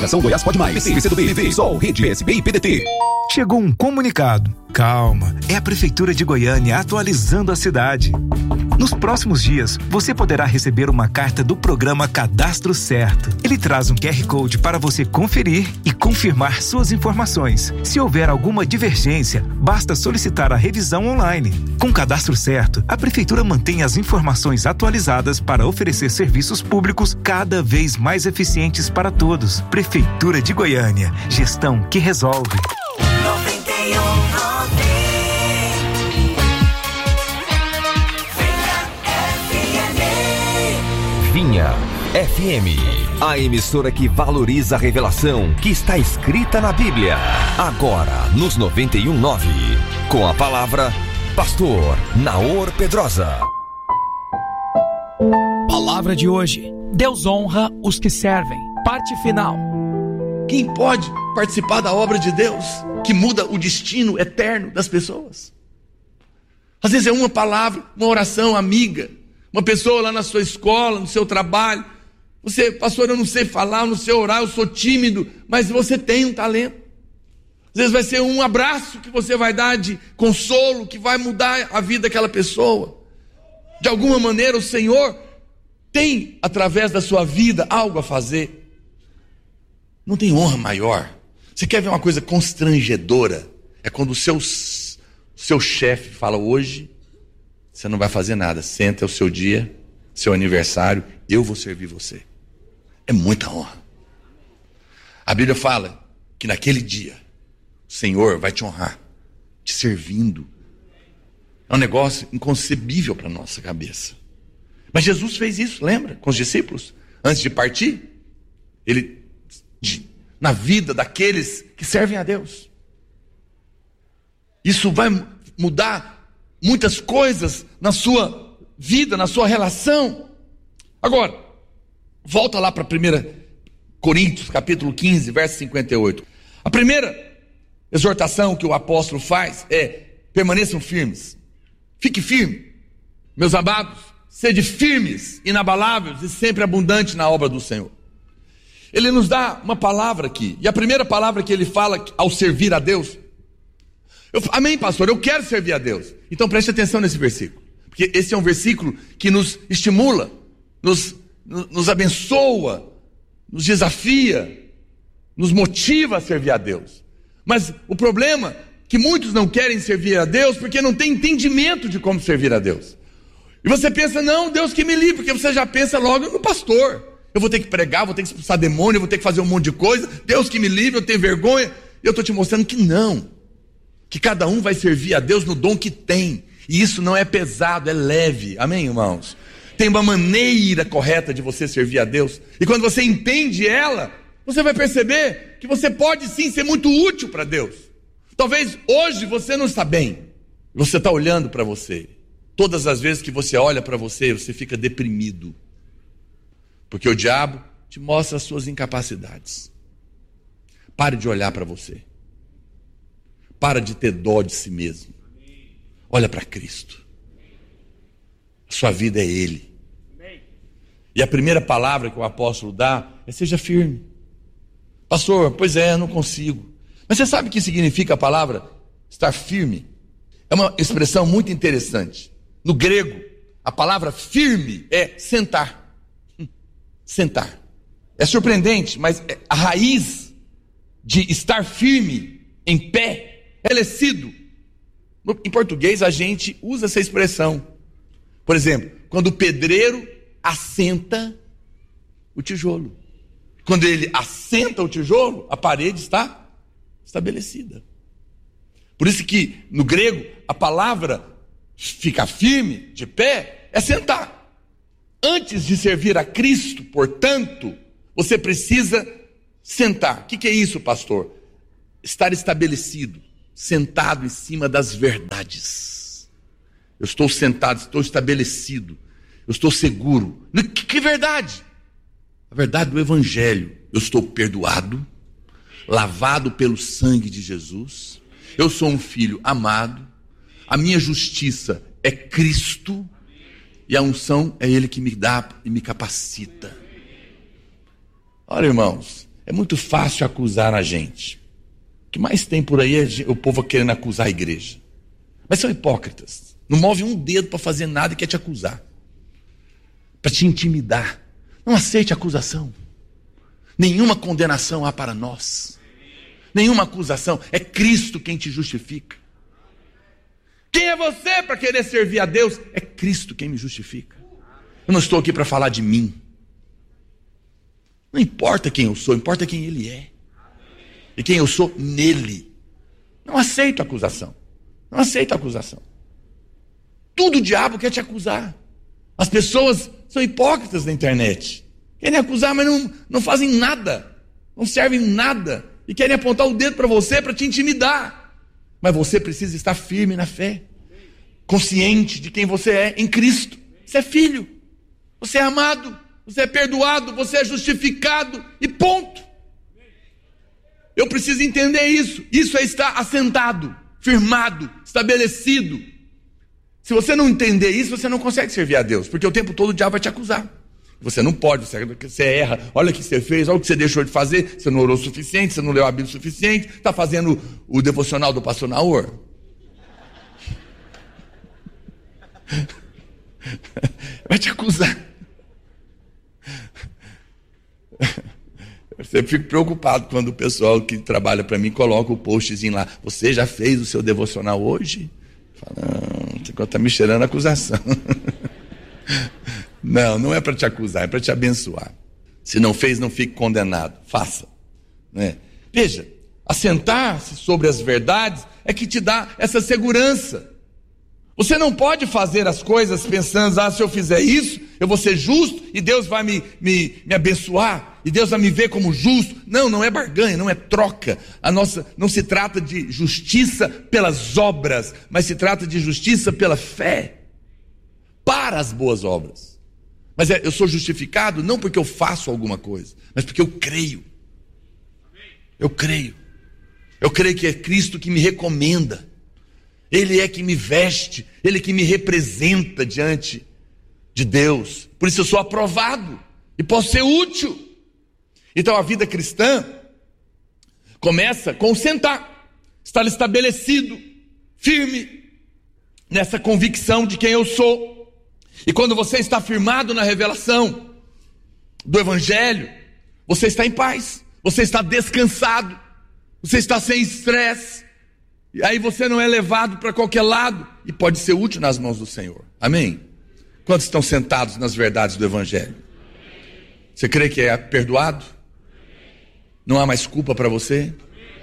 Coligação Goiás Pode Mais. PC, PCdoB, PV, Sol, Rede, PSB e PDT. Chegou um comunicado. Calma, é a Prefeitura de Goiânia atualizando a cidade. Nos próximos dias, você poderá receber uma carta do programa Cadastro Certo. Ele traz um QR Code para você conferir e confirmar suas informações. Se houver alguma divergência, basta solicitar a revisão online. Com Cadastro Certo, a Prefeitura mantém as informações atualizadas para oferecer serviços públicos cada vez mais eficientes para todos. Prefeitura de Goiânia, gestão que resolve. 91.9 Vinha FM, a emissora que valoriza a revelação que está escrita na Bíblia. Agora, nos 91.9, com a palavra Pastor Naor Pedrosa. Palavra de hoje: Deus honra os que servem. Parte final. Quem pode participar da obra de Deus que muda o destino eterno das pessoas? Às vezes é uma palavra, uma oração amiga, uma pessoa lá na sua escola, no seu trabalho. Você, pastor, eu não sei falar, eu não sei orar, eu sou tímido, mas você tem um talento. Às vezes vai ser um abraço que você vai dar de consolo, que vai mudar a vida daquela pessoa. De alguma maneira o Senhor tem, através da sua vida, algo a fazer. Não tem honra maior. Você quer ver uma coisa constrangedora? É quando o seu chefe fala: hoje você não vai fazer nada, senta, é o seu dia, seu aniversário, eu vou servir você. É muita honra. A Bíblia fala que naquele dia o Senhor vai te honrar, te servindo. É um negócio inconcebível para a nossa cabeça. Mas Jesus fez isso, lembra? Com os discípulos, antes de partir. Ele, na vida daqueles que servem a Deus. Isso vai mudar muitas coisas na sua vida, na sua relação. Agora, volta lá para 1 Coríntios, capítulo 15, verso 58. A primeira exortação que o apóstolo faz é: permaneçam firmes. Fique firme, meus amados, sede firmes, inabaláveis e sempre abundantes na obra do Senhor. Ele nos dá uma palavra aqui, e a primeira palavra que ele fala ao servir a Deus, amém, pastor, eu quero servir a Deus. Então preste atenção nesse versículo, porque esse é um versículo que nos estimula, nos abençoa, nos desafia, nos motiva a servir a Deus. Mas o problema é que muitos não querem servir a Deus porque não têm entendimento de como servir a Deus. E você pensa: não, Deus que me livre, porque você já pensa logo no pastor. Eu vou ter que pregar, vou ter que expulsar demônio, eu vou ter que fazer um monte de coisa. Deus que me livre, eu tenho vergonha. Eu estou te mostrando que não. Que cada um vai servir a Deus no dom que tem. E isso não é pesado, é leve. Amém, irmãos? Tem uma maneira correta de você servir a Deus. E quando você entende ela, você vai perceber que você pode sim ser muito útil para Deus. Talvez hoje você não está bem. Você está olhando para você. Todas as vezes que você olha para você, você fica deprimido. Porque o diabo te mostra as suas incapacidades. Pare de olhar para você. Para de ter dó de si mesmo. Olha para Cristo. A sua vida é Ele. E a primeira palavra que o apóstolo dá é: seja firme. Pastor, pois é, eu não consigo. Mas você sabe o que significa a palavra estar firme? É uma expressão muito interessante. No grego, a palavra firme é sentar. Sentar. É surpreendente, mas a raiz de estar firme, em pé, ela é sido. Em português a gente usa essa expressão. Por exemplo, quando o pedreiro assenta o tijolo. Quando ele assenta o tijolo, a parede está estabelecida. Por isso que no grego a palavra ficar firme, de pé, é sentar. Antes de servir a Cristo, portanto, você precisa sentar. O que é isso, pastor? Estar estabelecido, sentado em cima das verdades. Eu estou sentado, estou estabelecido, eu estou seguro. Que verdade? A verdade do Evangelho. Eu estou perdoado, lavado pelo sangue de Jesus. Eu sou um filho amado. A minha justiça é Cristo. E a unção é Ele que me dá e me capacita. Olha, irmãos, é muito fácil acusar a gente. O que mais tem por aí é o povo querendo acusar a igreja. Mas são hipócritas. Não move um dedo para fazer nada e quer te acusar. Para te intimidar. Não aceite acusação. Nenhuma condenação há para nós. Nenhuma acusação. É Cristo quem te justifica. Quem é você para querer servir a Deus? É Cristo quem me justifica. Eu não estou aqui para falar de mim. Não importa quem eu sou, importa quem Ele é. E quem eu sou nele. Não aceito acusação. Não aceito acusação. Tudo o diabo quer te acusar. As pessoas são hipócritas na internet. Querem acusar, mas não fazem nada. Não servem nada. E querem apontar o dedo para você para te intimidar. Mas você precisa estar firme na fé. Consciente de quem você é em Cristo. Você é filho. Você é amado. Você é perdoado. Você é justificado. E ponto. Eu preciso entender isso. Isso é estar assentado, firmado, estabelecido. Se você não entender isso, você não consegue servir a Deus. Porque o tempo todo o diabo vai te acusar. Você não pode, você erra. Olha o que você fez, olha o que você deixou de fazer. Você não orou o suficiente, você não leu a Bíblia o suficiente. Está fazendo o devocional do pastor Naor. Vai te acusar. Eu sempre fico preocupado quando o pessoal que trabalha para mim coloca o postzinho lá. Você já fez o seu devocional hoje? Fala, não, está me cheirando a acusação. Não é para te acusar, é para te abençoar. Se não fez, não fique condenado. Faça. Né? Veja, assentar-se sobre as verdades é que te dá essa segurança. Você não pode fazer as coisas pensando, se eu fizer isso, eu vou ser justo e Deus vai me abençoar, e Deus vai me ver como justo. Não é barganha, não é troca. Não se trata de justiça pelas obras, mas se trata de justiça pela fé, para as boas obras. Mas eu sou justificado não porque eu faço alguma coisa, mas porque eu creio. Eu creio que é Cristo que me recomenda. Ele é que me veste, Ele que me representa diante de Deus. Por isso eu sou aprovado e posso ser útil. Então a vida cristã começa com o sentar, estar estabelecido, firme, nessa convicção de quem eu sou. E quando você está firmado na revelação do Evangelho, você está em paz, você está descansado, você está sem estresse. E aí você não é levado para qualquer lado e pode ser útil nas mãos do Senhor. Amém? Quantos estão sentados nas verdades do Evangelho? Você crê que é perdoado? Não há mais culpa para você?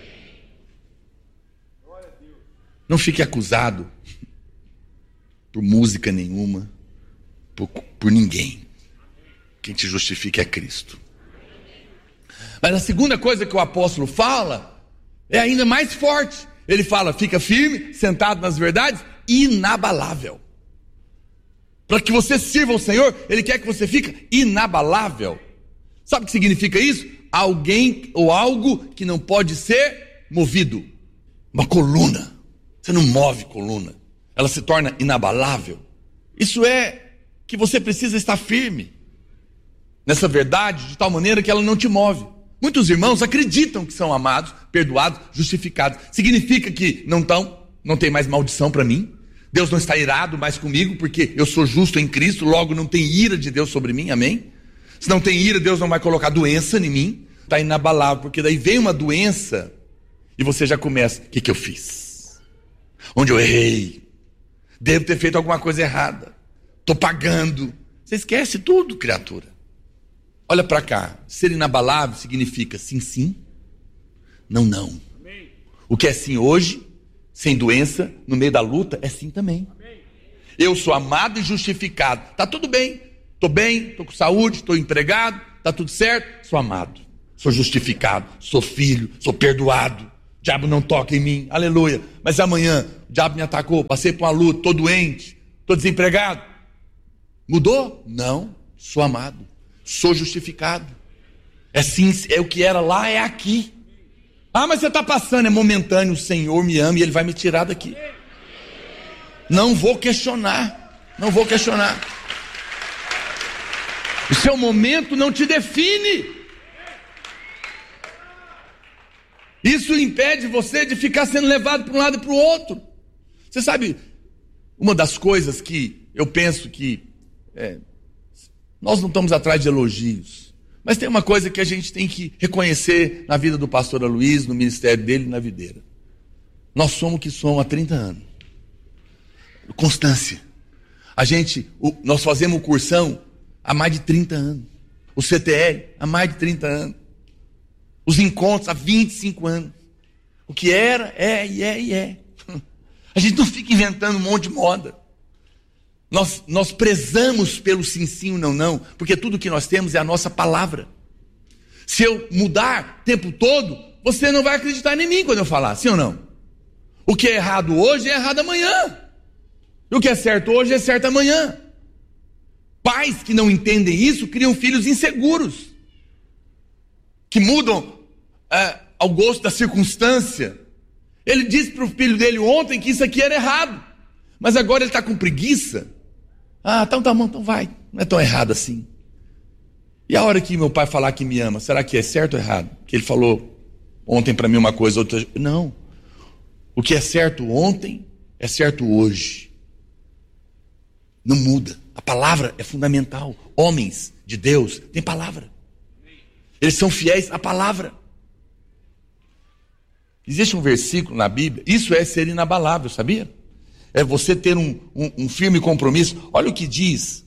Não fique acusado por música nenhuma, por ninguém. Quem te justifica é Cristo. Mas a segunda coisa que o apóstolo fala é ainda mais forte. Ele fala, fica firme, sentado nas verdades, inabalável. Para que você sirva ao Senhor, Ele quer que você fique inabalável. Sabe o que significa isso? Alguém ou algo que não pode ser movido. Uma coluna. Você não move coluna. Ela se torna inabalável. Isso é que você precisa estar firme nessa verdade, de tal maneira que ela não te move. Muitos irmãos acreditam que são amados, perdoados, justificados. Significa que não tem mais maldição para mim. Deus não está irado mais comigo, porque eu sou justo em Cristo, logo não tem ira de Deus sobre mim, amém? Se não tem ira, Deus não vai colocar doença em mim. Está inabalável, porque daí vem uma doença e você já começa, o que eu fiz? Onde eu errei? Devo ter feito alguma coisa errada. Estou pagando. Você esquece tudo, criatura. Olha para cá, ser inabalável significa sim, sim, não, não. Amém. O que é sim hoje, sem doença, no meio da luta, é sim também. Amém. Eu sou amado e justificado. Tá tudo bem, estou com saúde, estou empregado, tá tudo certo, sou amado, sou justificado, sou filho, sou perdoado. O diabo não toca em mim, aleluia. Mas amanhã o diabo me atacou, passei por uma luta, estou doente, estou desempregado. Mudou? Não, sou amado. Sou justificado. É sim, é o que era lá, é aqui. Mas você está passando, é momentâneo. O Senhor me ama e Ele vai me tirar daqui. Não vou questionar. Não vou questionar. O seu momento não te define. Isso impede você de ficar sendo levado para um lado e para o outro. Você sabe, uma das coisas que eu penso que nós não estamos atrás de elogios, mas tem uma coisa que a gente tem que reconhecer na vida do pastor Aloysio, no ministério dele e na videira. Nós somos o que somos há 30 anos. Constância. Nós fazemos o cursão há mais de 30 anos. O CTL há mais de 30 anos. Os encontros há 25 anos. O que era, é. A gente não fica inventando um monte de moda. Nós prezamos pelo sim, sim, não, porque tudo que nós temos é a nossa palavra. Se eu mudar o tempo todo, você não vai acreditar em mim quando eu falar, sim ou não? O que é errado hoje é errado amanhã. E o que é certo hoje é certo amanhã. Pais que não entendem isso criam filhos inseguros, que mudam ao gosto da circunstância. Ele disse para o filho dele ontem que isso aqui era errado, mas agora ele está com preguiça. Então tá bom, então vai, não é tão errado assim. E a hora que meu pai falar que me ama, será que é certo ou errado? Que ele falou ontem para mim uma coisa, outra. Não, o que é certo ontem é certo hoje. Não muda. A palavra é fundamental. Homens de Deus têm palavra. Eles são fiéis à palavra. Existe um versículo na Bíblia, isso é ser inabalável, sabia? É você ter um firme compromisso. Olha o que diz.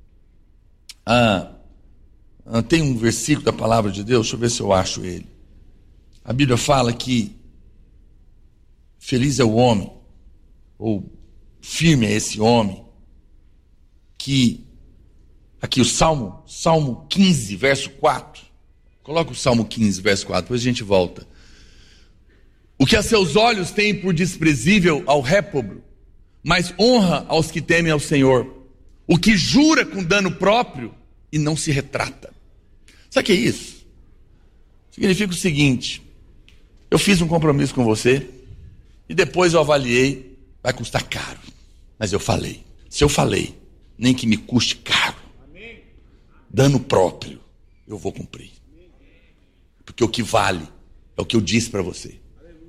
Tem um versículo da palavra de Deus, deixa eu ver se eu acho ele. A Bíblia fala que feliz é o homem, ou firme é esse homem, que, aqui o Salmo 15, verso 4. Coloca o Salmo 15, verso 4, depois a gente volta. O que a seus olhos tem por desprezível ao réprobo, mas honra aos que temem ao Senhor. O que jura com dano próprio e não se retrata. Sabe o que é isso? Significa o seguinte: eu fiz um compromisso com você e depois eu avaliei, vai custar caro, mas eu falei. Se eu falei, nem que me custe caro, dano próprio, eu vou cumprir. Porque o que vale é o que eu disse para você.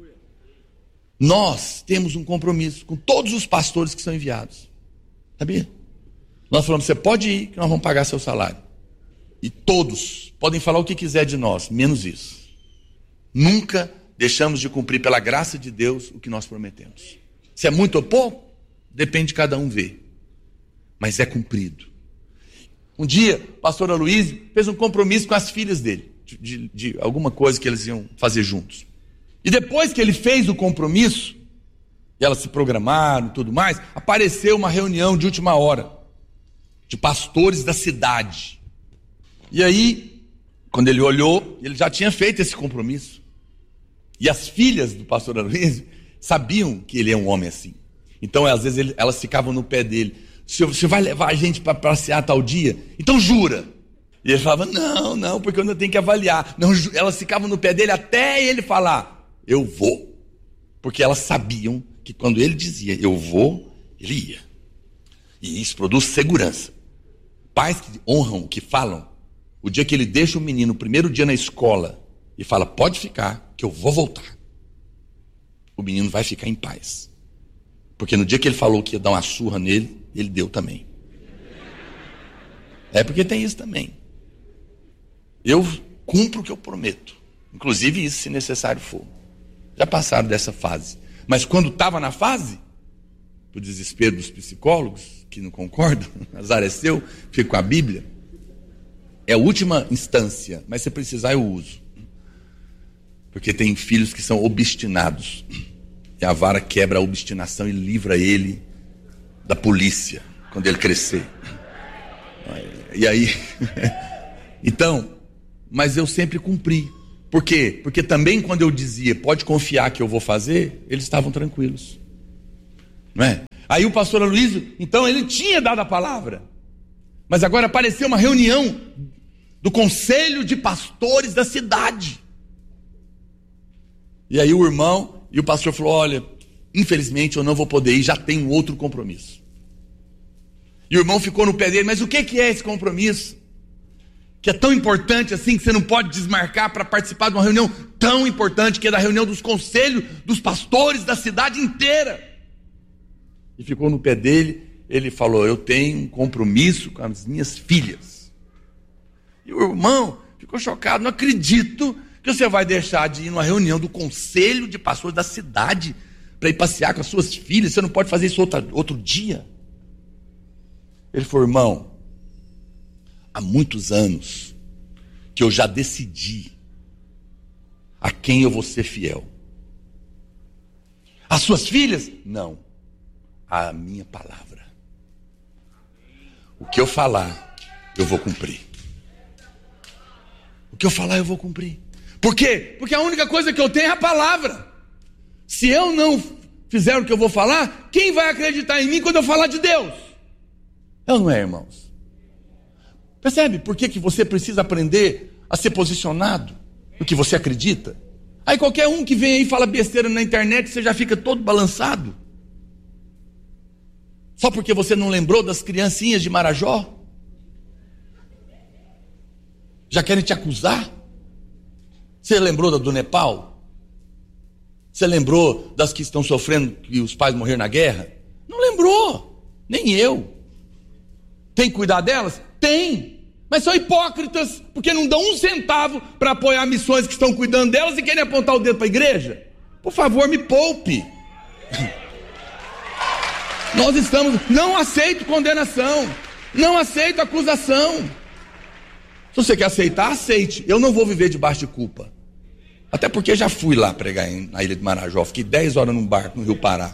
Nós temos um compromisso com todos os pastores que são enviados. Sabia? Nós falamos, você pode ir que nós vamos pagar seu salário. E todos podem falar o que quiser de nós, menos isso. Nunca deixamos de cumprir pela graça de Deus o que nós prometemos. Se é muito ou pouco, depende de cada um ver. Mas é cumprido. Um dia, o pastor Aloysio fez um compromisso com as filhas dele, de alguma coisa que eles iam fazer juntos. E depois que ele fez o compromisso, e elas se programaram e tudo mais, apareceu uma reunião de última hora, de pastores da cidade. E aí, quando ele olhou, ele já tinha feito esse compromisso. E as filhas do pastor Aloysio sabiam que ele é um homem assim. Então, às vezes, elas ficavam no pé dele. Você vai levar a gente para passear tal dia? Então jura. E ele falava, não, porque eu ainda tenho que avaliar. Não, elas ficavam no pé dele até ele falar, eu vou. Porque elas sabiam que quando ele dizia, eu vou, ele ia. E isso produz segurança. Pais que honram, que falam, o dia que ele deixa o menino, o primeiro dia na escola, e fala, pode ficar, que eu vou voltar. O menino vai ficar em paz. Porque no dia que ele falou que ia dar uma surra nele, ele deu também. É porque tem isso também. Eu cumpro o que eu prometo. Inclusive isso, se necessário for. Já passaram dessa fase. Mas quando estava na fase, o desespero dos psicólogos, que não concordam, azar é seu, fica com a Bíblia, é a última instância, mas se precisar eu uso. Porque tem filhos que são obstinados. E a vara quebra a obstinação e livra ele da polícia, quando ele crescer. E aí, então, mas eu sempre cumpri. Por quê? Porque também quando eu dizia, pode confiar que eu vou fazer, eles estavam tranquilos. Não é? Aí o pastor Aloysio, então ele tinha dado a palavra. Mas agora apareceu uma reunião do conselho de pastores da cidade. E aí o irmão e o pastor falou, olha, infelizmente eu não vou poder ir, já tenho outro compromisso. E o irmão ficou no pé dele, mas o que é esse compromisso? que é tão importante assim, que você não pode desmarcar para participar de uma reunião tão importante, que é da reunião dos conselhos dos pastores da cidade inteira. E ficou no pé dele. Ele falou: eu tenho um compromisso com as minhas filhas. E o irmão ficou chocado: não acredito que você vai deixar de ir numa reunião do conselho de pastores da cidade para ir passear com as suas filhas, você não pode fazer isso outro dia? Ele falou: irmão, há muitos anos que eu já decidi a quem eu vou ser fiel. As suas filhas? Não. A minha palavra. O que eu falar, eu vou cumprir. O que eu falar, eu vou cumprir. Por quê? Porque a única coisa que eu tenho é a palavra. Se eu não fizer o que eu vou falar, quem vai acreditar em mim quando eu falar de Deus? É ou não é, irmãos? Percebe por que você precisa aprender a ser posicionado no que você acredita? Aí qualquer um que vem aí e fala besteira na internet, você já fica todo balançado. Só porque você não lembrou das criancinhas de Marajó? Já querem te acusar? Você lembrou da do Nepal? Você lembrou das que estão sofrendo, que os pais morreram na guerra? Não lembrou, nem eu. Tem que cuidar delas? Tem, mas são hipócritas, porque não dão um centavo para apoiar missões que estão cuidando delas e querem apontar o dedo para a igreja. Por favor, me poupe. Nós estamos, não aceito condenação, não aceito acusação. Se você quer aceitar, aceite. Eu não vou viver debaixo de culpa. Até porque já fui lá pregar na ilha de Marajó. Fiquei 10 horas num barco no Rio Pará.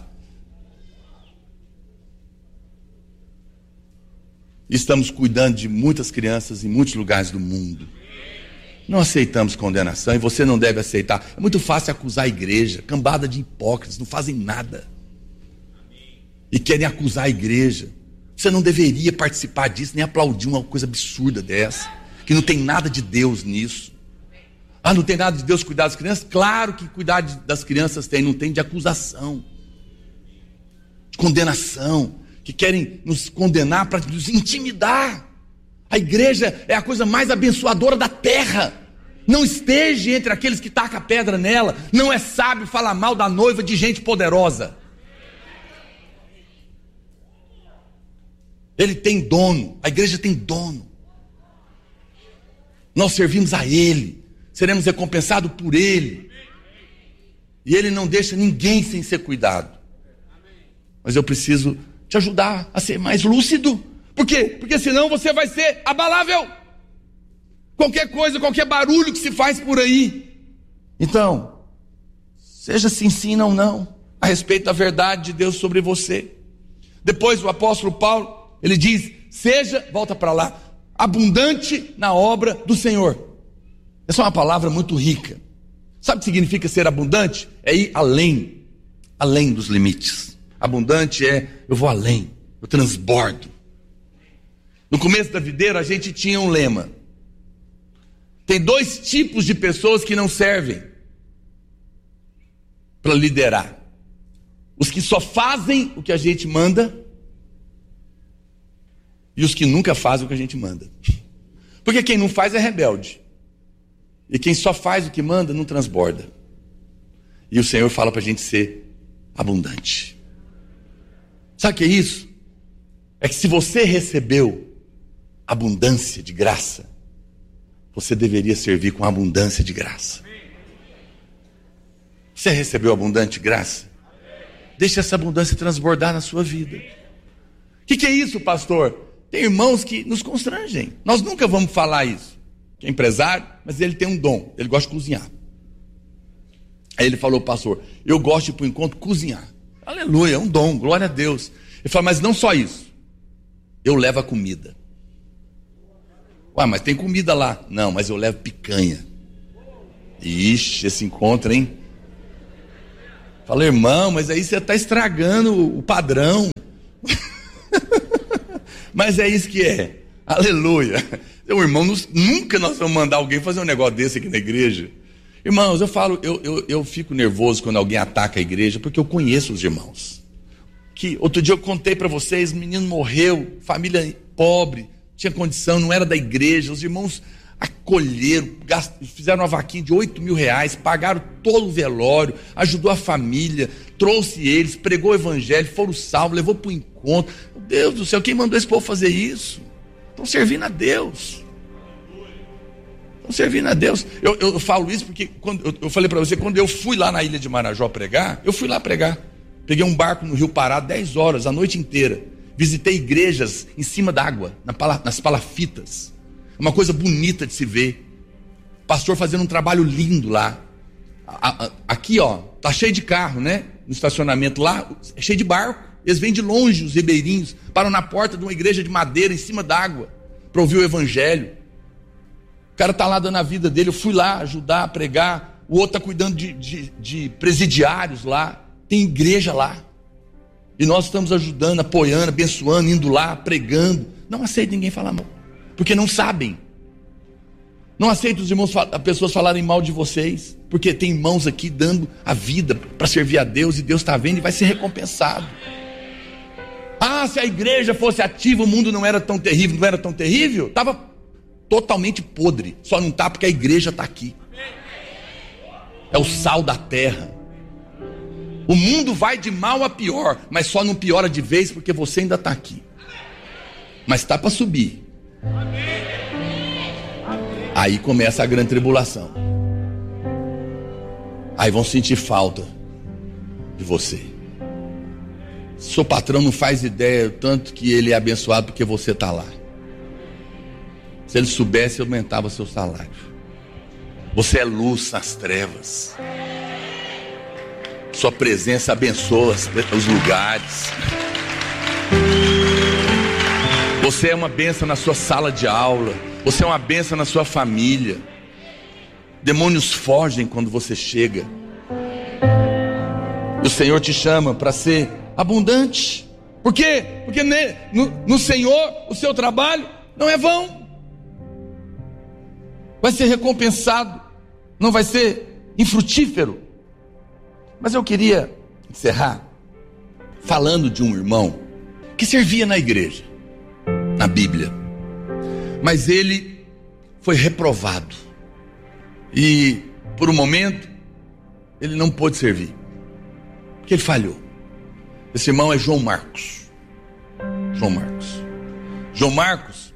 Estamos cuidando de muitas crianças em muitos lugares do mundo. Não aceitamos condenação e você não deve aceitar. É muito fácil acusar a igreja. Cambada de hipócritas, não fazem nada. E querem acusar a igreja. Você não deveria participar disso, nem aplaudir uma coisa absurda dessa. Que não tem nada de Deus nisso. Ah, não tem nada de Deus cuidar das crianças? Claro que cuidar das crianças tem, não tem de acusação, de condenação, que querem nos condenar para nos intimidar. A igreja é a coisa mais abençoadora da terra. Não esteja entre aqueles que tacam a pedra nela. Não é sábio falar mal da noiva de gente poderosa. Ele tem dono, a igreja tem dono. Nós servimos a Ele, seremos recompensados por Ele. E Ele não deixa ninguém sem ser cuidado. Mas eu preciso te ajudar a ser mais lúcido. Por quê? Porque senão você vai ser abalável. Qualquer coisa, qualquer barulho que se faz por aí. Então, seja se ensina ou não a respeito da verdade de Deus sobre você. Depois o apóstolo Paulo, ele diz: seja, volta para lá, abundante na obra do Senhor. Essa é uma palavra muito rica. Sabe o que significa ser abundante? É ir além dos limites. Abundante é, eu vou além, eu transbordo. No começo da videira a gente tinha um lema: tem 2 tipos de pessoas que não servem para liderar. Os que só fazem o que a gente manda e os que nunca fazem o que a gente manda. Porque quem não faz é rebelde. E quem só faz o que manda não transborda. E o Senhor fala para a gente ser abundante. Sabe o que é isso? É que se você recebeu abundância de graça, você deveria servir com abundância de graça. Você recebeu abundante graça? Deixe essa abundância transbordar na sua vida. O que é isso, pastor? Tem irmãos que nos constrangem. Nós nunca vamos falar isso. Que é empresário, mas ele tem um dom. Ele gosta de cozinhar. Aí ele falou: pastor, eu gosto de ir para o encontro cozinhar. Aleluia, é um dom, glória a Deus. Ele falou: mas não só isso. Eu levo a comida. Ué, mas tem comida lá. Não, mas eu levo picanha. Ixi, esse encontro, hein? Falei: irmão, mas aí você está estragando o padrão. Mas é isso que é. Aleluia. Meu irmão, nunca nós vamos mandar alguém fazer um negócio desse aqui na igreja. Irmãos, eu falo, eu fico nervoso quando alguém ataca a igreja, porque eu conheço os irmãos. Que outro dia eu contei para vocês, menino morreu, família pobre, tinha condição, não era da igreja. Os irmãos acolheram, fizeram uma vaquinha de R$8.000, pagaram todo o velório, ajudou a família, trouxe eles, pregou o evangelho, foram salvos, levou para o encontro. Meu Deus do céu, quem mandou esse povo fazer isso? Estão servindo a Deus. Estão servindo a Deus. Eu falo isso porque eu falei para você, quando eu fui lá na ilha de Marajó pregar, eu fui lá pregar. Peguei um barco no Rio Pará, 10 horas, a noite inteira. Visitei igrejas em cima d'água, nas palafitas. Uma coisa bonita de se ver. Pastor fazendo um trabalho lindo lá. Aqui, ó, tá cheio de carro, né? No estacionamento lá, é cheio de barco. Eles vêm de longe, os ribeirinhos, param na porta de uma igreja de madeira em cima d'água para ouvir o evangelho. O cara tá lá dando a vida dele. Eu fui lá ajudar a pregar. O outro tá cuidando de presidiários lá. Tem igreja lá. E nós estamos ajudando, apoiando, abençoando, indo lá, pregando. Não aceito ninguém falar mal, porque não sabem. Não aceito os irmãos, as pessoas falarem mal de vocês, porque tem irmãos aqui dando a vida para servir a Deus, e Deus está vendo e vai ser recompensado. Ah, se a igreja fosse ativa, o mundo não era tão terrível. Não era tão terrível? Estava totalmente podre. Só não está porque a igreja está aqui. É o sal da terra. O mundo vai de mal a pior, mas só não piora de vez porque você ainda está aqui. Mas está para subir. Aí começa a grande tribulação. Aí vão sentir falta de você. Seu patrão não faz ideia tanto que ele é abençoado porque você está lá. Se ele soubesse, aumentava seu salário. Você é luz nas trevas. Sua presença abençoa os lugares. Você é uma bênção na sua sala de aula. Você é uma bênção na sua família. Demônios fogem quando você chega. O Senhor te chama para ser abundante. Por quê? Porque no Senhor o seu trabalho não é vão. Vai ser recompensado. Não vai ser infrutífero. Mas eu queria encerrar falando de um irmão que servia na igreja, na Bíblia, mas ele foi reprovado e por um momento ele não pôde servir, porque ele falhou. Esse irmão é João Marcos. João Marcos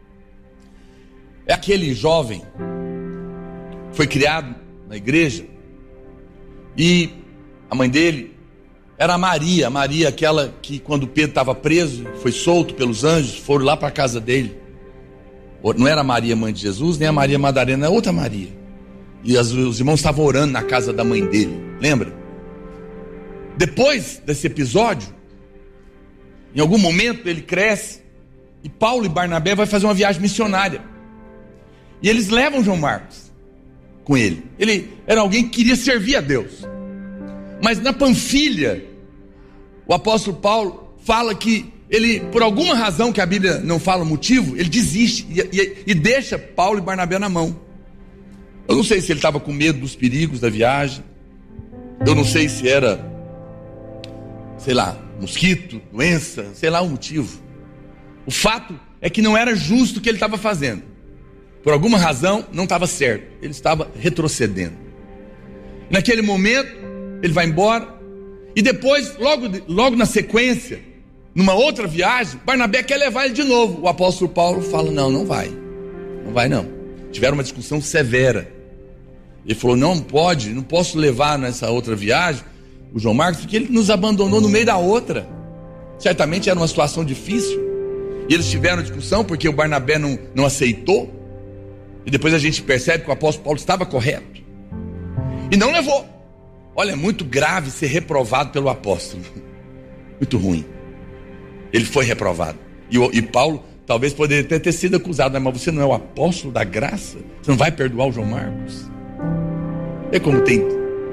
é aquele jovem que foi criado na igreja, e a mãe dele era a Maria, aquela que quando Pedro estava preso, foi solto pelos anjos, foram lá para a casa dele. Não era a Maria, mãe de Jesus, nem a Maria Madalena, é outra Maria. E os irmãos estavam orando na casa da mãe dele, lembra? Depois desse episódio, em algum momento ele cresce, e Paulo e Barnabé vai fazer uma viagem missionária. E eles levam João Marcos com ele. Ele era alguém que queria servir a Deus. Mas na Panfilha, o apóstolo Paulo fala que ele, por alguma razão que a Bíblia não fala o motivo, ele desiste e deixa Paulo e Barnabé na mão. Eu não sei se ele estava com medo dos perigos da viagem. Eu não sei se era, sei lá, mosquito, doença, sei lá o motivo. O fato é que não era justo o que ele estava fazendo. Por alguma razão não estava certo. Ele estava retrocedendo. Naquele momento ele vai embora, e depois, logo na sequência, numa outra viagem, Barnabé quer levar ele de novo. O apóstolo Paulo fala, não vai não. Tiveram uma discussão severa. Ele falou, não posso levar nessa outra viagem o João Marcos, porque ele nos abandonou no meio da outra. Certamente era uma situação difícil, e eles tiveram discussão porque o Barnabé não aceitou, e depois a gente percebe que o apóstolo Paulo estava correto, e não levou. Olha, é muito grave ser reprovado pelo apóstolo. Muito ruim. Ele foi reprovado. E Paulo talvez poderia ter sido acusado. Mas você não é o apóstolo da graça? Você não vai perdoar o João Marcos? É como tem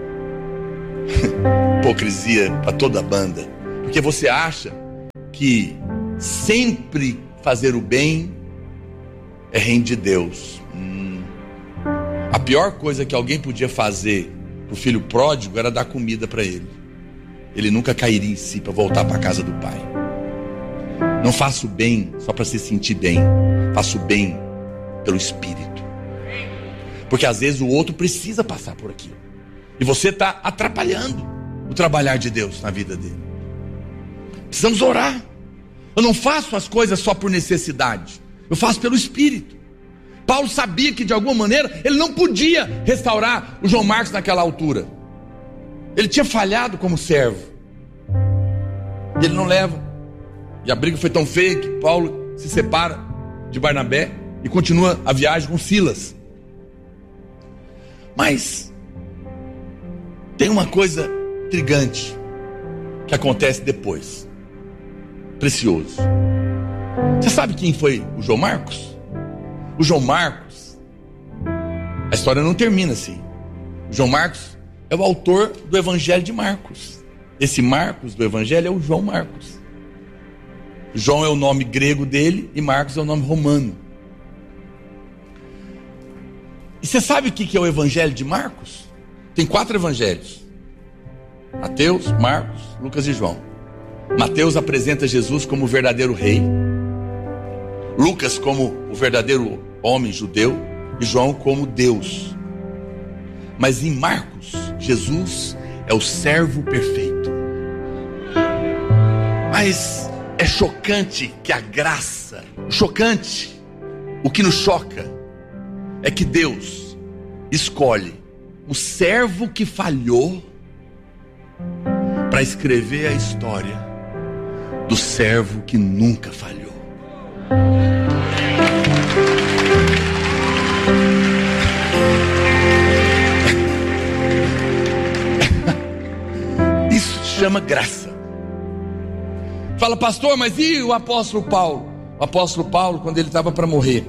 hipocrisia para toda a banda. Porque você acha que sempre fazer o bem é reino de Deus. A pior coisa que alguém podia fazer o filho pródigo era dar comida para ele. Ele nunca cairia em si para voltar para a casa do pai. Não faça o bem só para se sentir bem. Faça o bem pelo Espírito. Porque às vezes o outro precisa passar por aquilo. E você está atrapalhando o trabalhar de Deus na vida dele. Precisamos orar. Eu não faço as coisas só por necessidade. Eu faço pelo Espírito. Paulo sabia que de alguma maneira ele não podia restaurar o João Marcos naquela altura. Ele tinha falhado como servo. E ele não leva. E a briga foi tão feia que Paulo se separa de Barnabé e continua a viagem com Silas. Mas tem uma coisa intrigante que acontece depois. Precioso. Você sabe quem foi o João Marcos? O João Marcos, a história não termina assim. O João Marcos é o autor do Evangelho de Marcos. Esse Marcos do Evangelho é o João Marcos. João é o nome grego dele e Marcos é o nome romano. E você sabe o que é o Evangelho de Marcos? Tem 4 evangelhos: Mateus, Marcos, Lucas e João. Mateus apresenta Jesus como o verdadeiro rei, Lucas como o verdadeiro homem judeu e João como Deus. Mas em Marcos, Jesus é o servo perfeito. Mas é chocante que a graça, o que nos choca é que Deus escolhe o servo que falhou para escrever a história do servo que nunca falhou. Isso se chama graça. Fala, pastor, mas e o apóstolo Paulo? O apóstolo Paulo, quando ele estava para morrer,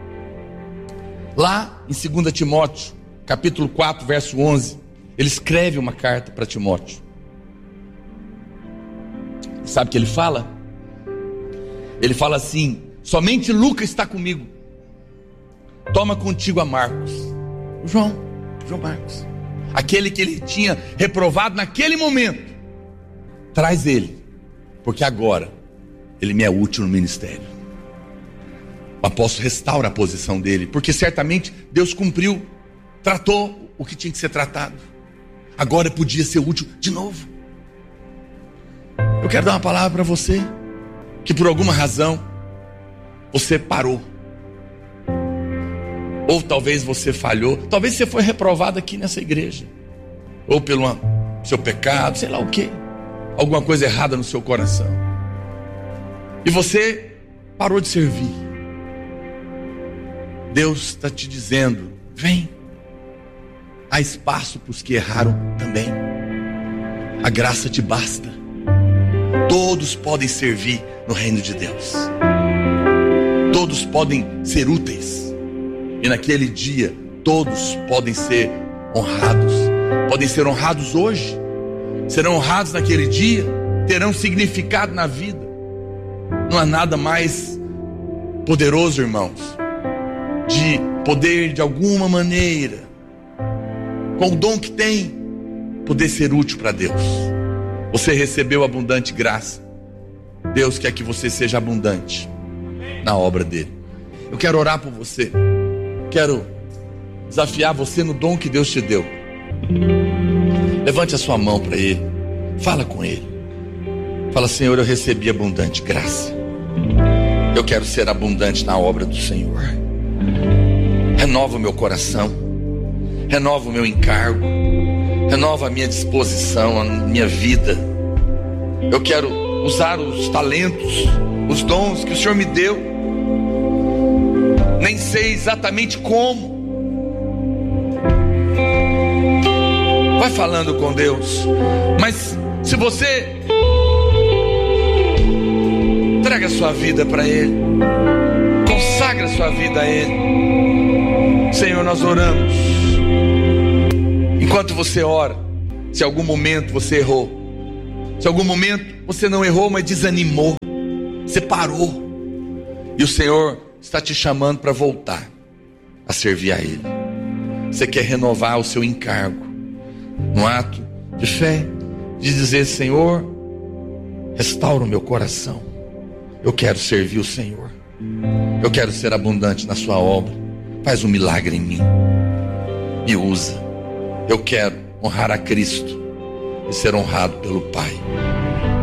lá em 2 Timóteo, capítulo 4, verso 11, ele escreve uma carta para Timóteo. Sabe o que ele fala? Ele fala assim: somente Lucas está comigo. Toma contigo a Marcos. O João Marcos, aquele que ele tinha reprovado naquele momento. Traz ele, porque agora ele me é útil no ministério. O apóstolo restaura a posição dele, porque certamente Deus cumpriu, tratou o que tinha que ser tratado. Agora podia ser útil de novo. Eu quero dar uma palavra para você, que por alguma razão você parou, ou talvez você falhou, talvez você foi reprovado aqui nessa igreja, ou pelo seu pecado, sei lá o que, alguma coisa errada no seu coração, e você parou de servir. Deus está te dizendo: vem, há espaço para os que erraram também, a graça te basta. Todos podem servir no reino de Deus, todos podem ser úteis, e naquele dia todos podem ser honrados. Podem ser honrados hoje, serão honrados naquele dia, terão significado na vida. Não há nada mais poderoso, irmãos, de poder de alguma maneira, com o dom que tem, poder ser útil para Deus. Você recebeu abundante graça. Deus quer que você seja abundante na obra dele. Eu quero orar por você. Quero desafiar você no dom que Deus te deu. Levante a sua mão para ele. Fala com ele. Fala: Senhor, eu recebi abundante graça. Eu quero ser abundante na obra do Senhor. Renova o meu coração. Renova o meu encargo. Renova a minha disposição, a minha vida. Eu quero usar os talentos, os dons que o Senhor me deu. Nem sei exatamente como. Vai falando com Deus. Mas se você entrega a sua vida para Ele, consagra a sua vida a Ele. Senhor, nós oramos. Enquanto você ora, se algum momento você errou, se algum momento você não errou, mas desanimou, você parou, e o Senhor está te chamando para voltar a servir a Ele. Você quer renovar o seu encargo, num ato de fé, de dizer: Senhor, restaura o meu coração, eu quero servir o Senhor. Eu quero ser abundante na sua obra. Faz um milagre em mim. Me usa. Eu quero honrar a Cristo e ser honrado pelo Pai.